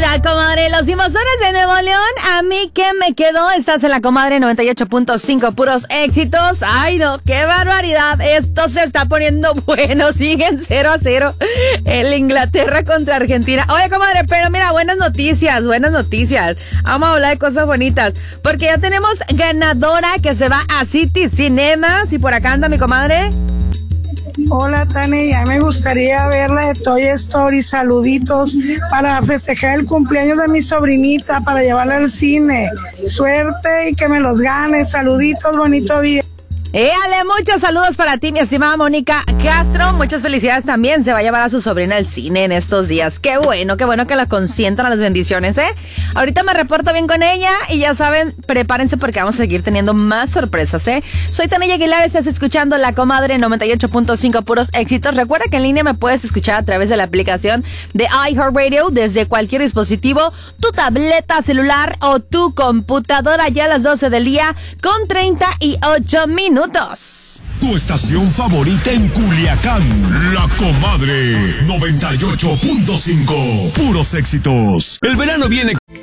La comadre, los invasores de Nuevo León, a mí que me quedó, estás en la comadre 98.5, puros éxitos. Ay no, qué barbaridad, esto se está poniendo bueno, siguen 0-0 el Inglaterra contra Argentina. Oye comadre, pero mira, buenas noticias, vamos a hablar de cosas bonitas, porque ya tenemos ganadora que se va a City Cinemas, y por acá anda mi comadre. Hola Tania, ya me gustaría verla de Toy Story, saluditos para festejar el cumpleaños de mi sobrinita, para llevarla al cine. Suerte y que me los gane, saluditos, bonito día. Ale, muchos saludos para ti, mi estimada Mónica Castro. Muchas felicidades también. Se va a llevar a su sobrina al cine en estos días. Qué bueno que la consientan, a las bendiciones, ¿eh? Ahorita me reporto bien con ella y ya saben, prepárense porque vamos a seguir teniendo más sorpresas, ¿eh? Soy Tania Aguilar, estás escuchando La Comadre 98.5, puros éxitos. Recuerda que en línea me puedes escuchar a través de la aplicación de iHeartRadio desde cualquier dispositivo, tu tableta celular o tu computadora, ya a las 12 del día con 38 minutos. Tu estación favorita en Culiacán, La Comadre 98.5, puros éxitos. El verano viene.